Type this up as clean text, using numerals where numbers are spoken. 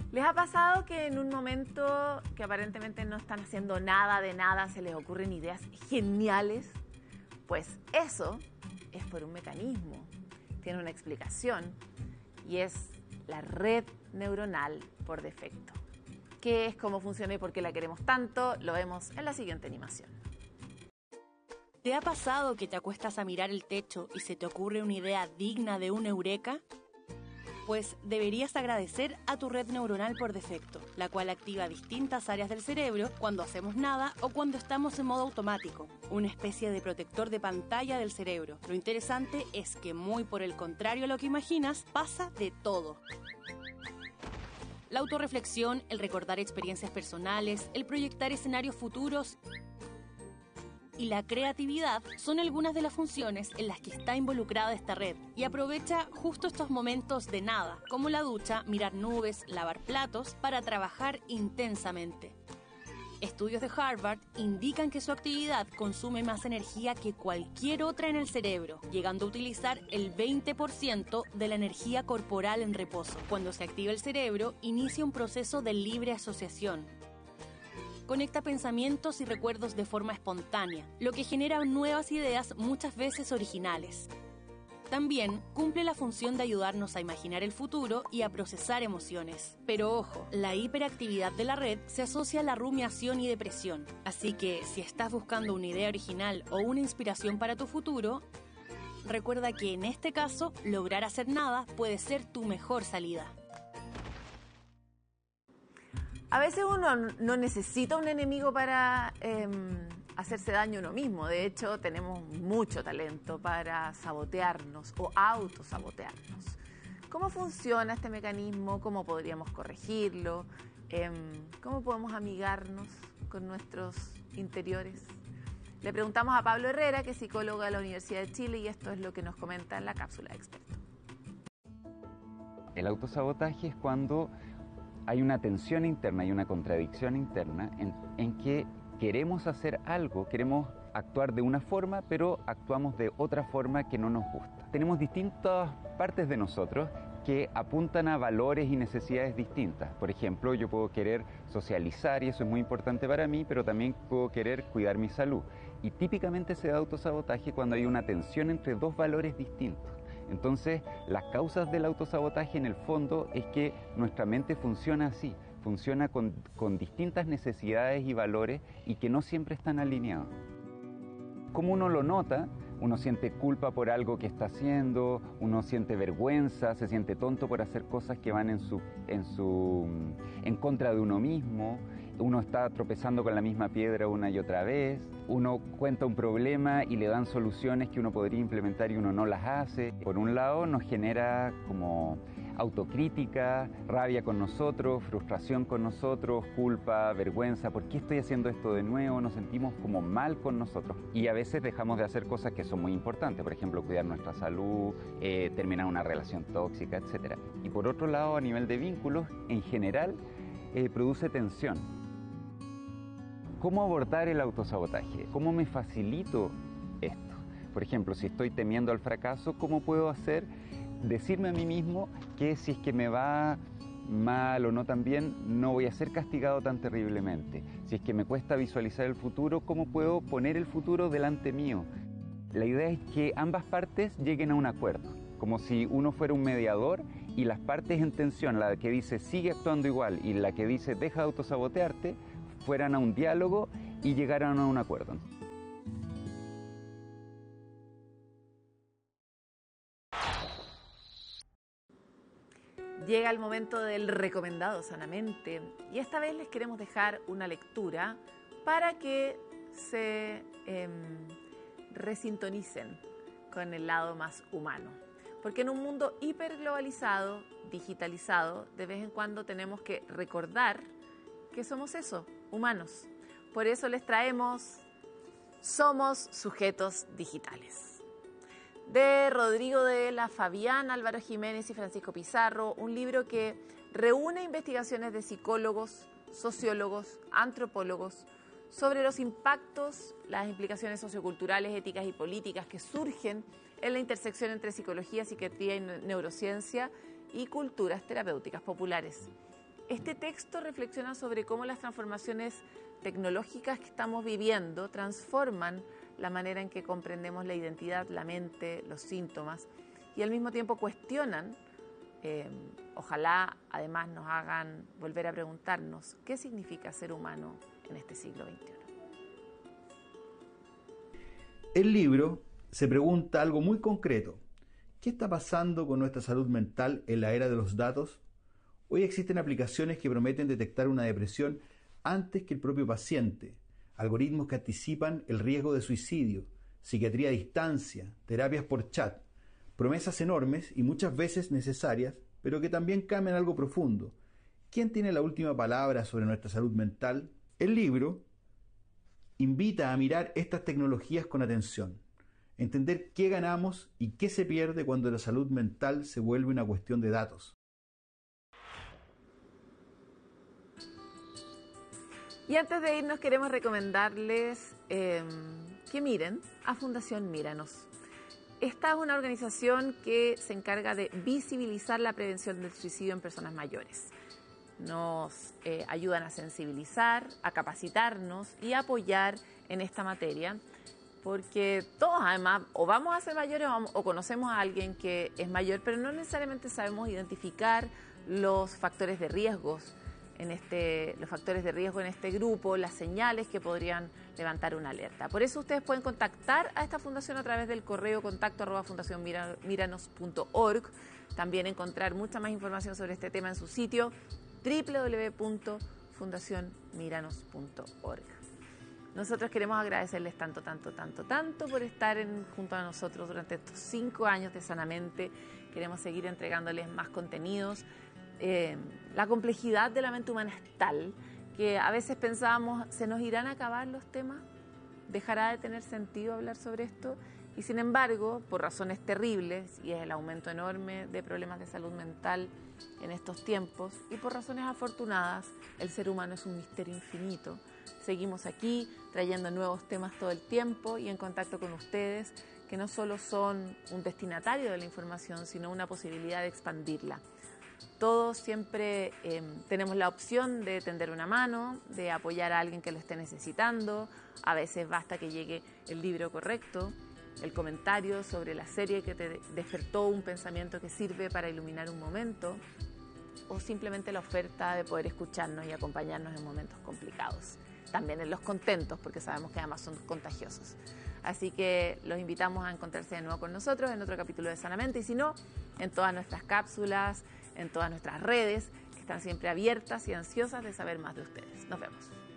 ¿Les ha pasado que en un momento que aparentemente no están haciendo nada de nada, se les ocurren ideas geniales? Pues eso es por un mecanismo, tiene una explicación y es la red neuronal por defecto. ¿Qué es, cómo funciona y por qué la queremos tanto? Lo vemos en la siguiente animación. ¿Te ha pasado que te acuestas a mirar el techo y se te ocurre una idea digna de un eureka? Pues deberías agradecer a tu red neuronal por defecto, la cual activa distintas áreas del cerebro cuando hacemos nada o cuando estamos en modo automático, una especie de protector de pantalla del cerebro. Lo interesante es que, muy por el contrario a lo que imaginas, pasa de todo. La autorreflexión, el recordar experiencias personales, el proyectar escenarios futuros y la creatividad son algunas de las funciones en las que está involucrada esta red y aprovecha justo estos momentos de nada, como la ducha, mirar nubes, lavar platos, para trabajar intensamente. Estudios de Harvard indican que su actividad consume más energía que cualquier otra en el cerebro, llegando a utilizar el 20% de la energía corporal en reposo. Cuando se activa el cerebro, inicia un proceso de libre asociación. Conecta pensamientos y recuerdos de forma espontánea, lo que genera nuevas ideas, muchas veces originales. También cumple la función de ayudarnos a imaginar el futuro y a procesar emociones. Pero ojo, la hiperactividad de la red se asocia a la rumiación y depresión. Así que si estás buscando una idea original o una inspiración para tu futuro, recuerda que en este caso, lograr hacer nada puede ser tu mejor salida. A veces uno no necesita un enemigo para hacerse daño a uno mismo. De hecho, tenemos mucho talento para sabotearnos o autosabotearnos. ¿Cómo funciona este mecanismo? ¿Cómo podríamos corregirlo? ¿Cómo podemos amigarnos con nuestros interiores? Le preguntamos a Pablo Herrera, que es psicólogo de la Universidad de Chile, y esto es lo que nos comenta en la cápsula de experto. El autosabotaje es cuando hay una tensión interna y una contradicción interna en que queremos hacer algo, queremos actuar de una forma, pero actuamos de otra forma que no nos gusta. Tenemos distintas partes de nosotros que apuntan a valores y necesidades distintas. Por ejemplo, yo puedo querer socializar y eso es muy importante para mí, pero también puedo querer cuidar mi salud. Y típicamente se da autosabotaje cuando hay una tensión entre dos valores distintos. Entonces, las causas del autosabotaje en el fondo es que nuestra mente funciona así, funciona con distintas necesidades y valores y que no siempre están alineados. ¿Cómo uno lo nota? Uno siente culpa por algo que está haciendo, uno siente vergüenza, se siente tonto por hacer cosas que van en contra de uno mismo. Uno está tropezando con la misma piedra una y otra vez. Uno cuenta un problema y le dan soluciones que uno podría implementar y uno no las hace. Por un lado nos genera como autocrítica, rabia con nosotros, frustración con nosotros, culpa, vergüenza. ¿Por qué estoy haciendo esto de nuevo? Nos sentimos como mal con nosotros. Y a veces dejamos de hacer cosas que son muy importantes. Por ejemplo, cuidar nuestra salud, terminar una relación tóxica, etc. Y por otro lado, a nivel de vínculos, en general, produce tensión. ¿Cómo abordar el autosabotaje? ¿Cómo me facilito esto? Por ejemplo, si estoy temiendo al fracaso, ¿cómo puedo decirme a mí mismo que si es que me va mal o no tan bien, no voy a ser castigado tan terriblemente? Si es que me cuesta visualizar el futuro, ¿cómo puedo poner el futuro delante mío? La idea es que ambas partes lleguen a un acuerdo, como si uno fuera un mediador y las partes en tensión, la que dice sigue actuando igual y la que dice deja de autosabotearte, fueran a un diálogo y llegaran a un acuerdo. Llega el momento del recomendado sanamente y esta vez les queremos dejar una lectura para que se resintonicen con el lado más humano. Porque en un mundo hiperglobalizado, digitalizado, de vez en cuando tenemos que recordar que somos eso, humanos. Por eso les traemos Somos sujetos digitales, de Rodrigo de la Fabián, Álvaro Jiménez y Francisco Pizarro, un libro que reúne investigaciones de psicólogos, sociólogos, antropólogos sobre los impactos, las implicaciones socioculturales, éticas y políticas que surgen en la intersección entre psicología, psiquiatría y neurociencia y culturas terapéuticas populares. Este texto reflexiona sobre cómo las transformaciones tecnológicas que estamos viviendo transforman la manera en que comprendemos la identidad, la mente, los síntomas, y al mismo tiempo cuestionan, ojalá además nos hagan volver a preguntarnos qué significa ser humano en este siglo XXI. El libro se pregunta algo muy concreto. ¿Qué está pasando con nuestra salud mental en la era de los datos? Hoy existen aplicaciones que prometen detectar una depresión antes que el propio paciente, algoritmos que anticipan el riesgo de suicidio, psiquiatría a distancia, terapias por chat, promesas enormes y muchas veces necesarias, pero que también cambian algo profundo. ¿Quién tiene la última palabra sobre nuestra salud mental? El libro invita a mirar estas tecnologías con atención, entender qué ganamos y qué se pierde cuando la salud mental se vuelve una cuestión de datos. Y antes de irnos queremos recomendarles que miren a Fundación Míranos. Esta es una organización que se encarga de visibilizar la prevención del suicidio en personas mayores. Nos ayudan a sensibilizar, a capacitarnos y a apoyar en esta materia, porque todos además o vamos a ser mayores o conocemos a alguien que es mayor, pero no necesariamente sabemos identificar los factores de riesgos en este grupo, las señales que podrían levantar una alerta. Por eso ustedes pueden contactar a esta fundación a través del correo contacto@fundacionmiranos.org. También encontrar mucha más información sobre este tema en su sitio www.fundacionmiranos.org. Nosotros queremos agradecerles tanto por estar junto a nosotros durante estos 5 años de Sanamente. Queremos seguir entregándoles más contenidos. La complejidad de la mente humana es tal que a veces pensábamos, ¿se nos irán a acabar los temas? ¿Dejará de tener sentido hablar sobre esto? Y sin embargo, por razones terribles, y es el aumento enorme de problemas de salud mental en estos tiempos, y por razones afortunadas, el ser humano es un misterio infinito. Seguimos aquí trayendo nuevos temas todo el tiempo y en contacto con ustedes, que no solo son un destinatario de la información, sino una posibilidad de expandirla. Todos siempre tenemos la opción de tender una mano, de apoyar a alguien que lo esté necesitando. A veces basta que llegue el libro correcto, el comentario sobre la serie que te despertó un pensamiento que sirve para iluminar un momento, o simplemente la oferta de poder escucharnos y acompañarnos en momentos complicados. También en los contentos, porque sabemos que además son contagiosos. Así que los invitamos a encontrarse de nuevo con nosotros en otro capítulo de Sanamente, y si no, en todas nuestras cápsulas, en todas nuestras redes, que están siempre abiertas y ansiosas de saber más de ustedes. Nos vemos.